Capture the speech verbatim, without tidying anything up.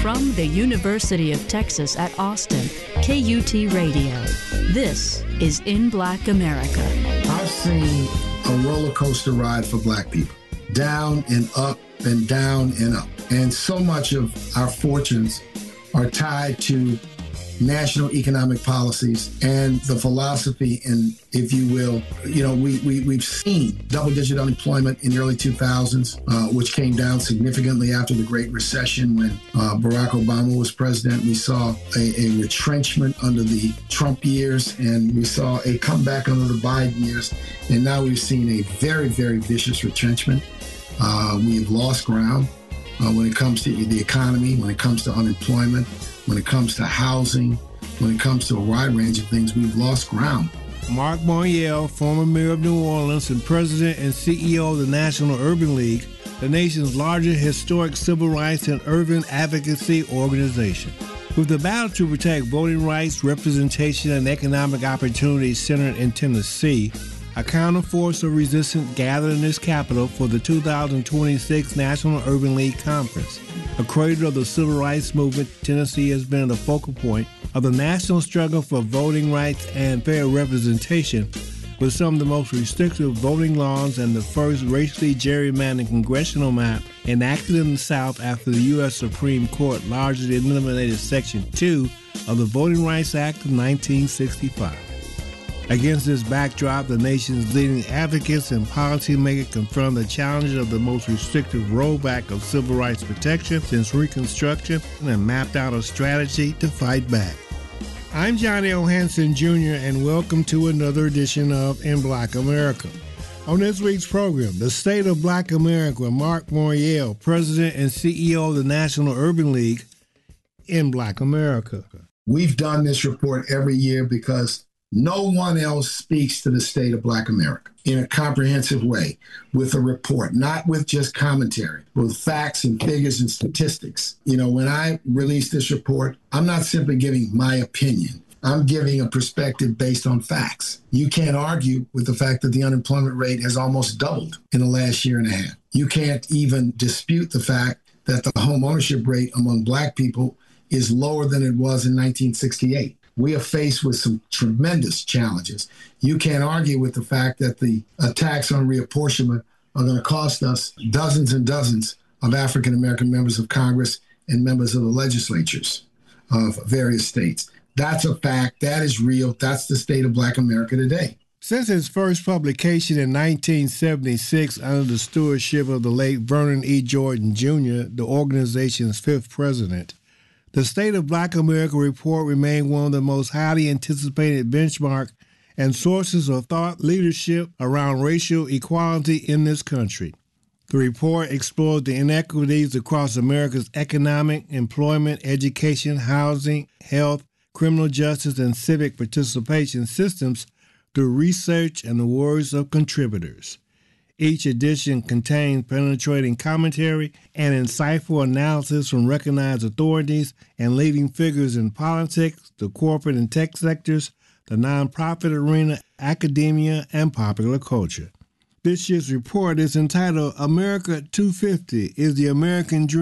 From the University of Texas at Austin, K U T Radio. This is In Black America. I've seen a roller coaster ride for Black people. Down and up and down and up. And so much of our fortunes are tied to national economic policies and the philosophy, and if you will, you know, we, we, we've seen double-digit unemployment in the early two thousands, uh, which came down significantly after the Great Recession when uh, Barack Obama was president. We saw a, a retrenchment under the Trump years, and we saw a comeback under the Biden years, and now we've seen a very, very vicious retrenchment. Uh, we've lost ground uh, when it comes to the economy, when it comes to unemployment, when it comes to housing, when it comes to a wide range of things. We've lost ground. Mark Morial, former mayor of New Orleans and president and C E O of the National Urban League, the nation's largest historic civil rights and urban advocacy organization. With the battle to protect voting rights, representation, and economic opportunities centered in Tennessee, a counterforce of resistance gathered in this capital for the two thousand twenty-six National Urban League Conference. A cradle of the civil rights movement, Tennessee has been the focal point of the national struggle for voting rights and fair representation, with some of the most restrictive voting laws and the first racially gerrymandered congressional map enacted in the South after the U S Supreme Court largely eliminated Section two of the Voting Rights Act of nineteen sixty-five. Against this backdrop, the nation's leading advocates and policymakers confront the challenges of the most restrictive rollback of civil rights protection since Reconstruction and mapped out a strategy to fight back. I'm Johnny O. Hanson, Junior, and welcome to another edition of In Black America. On this week's program, the state of Black America, Mark Morial, president and C E O of the National Urban League, in Black America. We've done this report every year because no one else speaks to the state of Black America in a comprehensive way with a report, not with just commentary, with facts and figures and statistics. You know, when I release this report, I'm not simply giving my opinion. I'm giving a perspective based on facts. You can't argue with the fact that the unemployment rate has almost doubled in the last year and a half. You can't even dispute the fact that the home ownership rate among Black people is lower than it was in nineteen sixty-eight. We are faced with some tremendous challenges. You can't argue with the fact that the attacks on reapportionment are going to cost us dozens and dozens of African-American members of Congress and members of the legislatures of various states. That's a fact. That is real. That's the state of Black America today. Since its first publication in nineteen seventy-six under the stewardship of the late Vernon E. Jordan, Junior, the organization's fifth president, the State of Black America report remained one of the most highly anticipated benchmark and sources of thought leadership around racial equality in this country. The report explored the inequities across America's economic, employment, education, housing, health, criminal justice, and civic participation systems through research and the words of contributors. Each edition contains penetrating commentary and insightful analysis from recognized authorities and leading figures in politics, the corporate and tech sectors, the nonprofit arena, academia, and popular culture. This year's report is entitled America two fifty, Is the American Dream